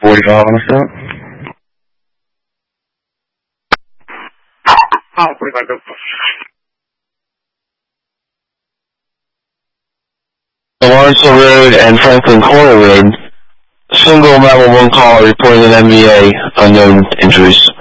45 on the front. Oh, 45, go. Lawrenceville Road and Franklin Corner Road. Single 911 call reporting an MVA, unknown injuries.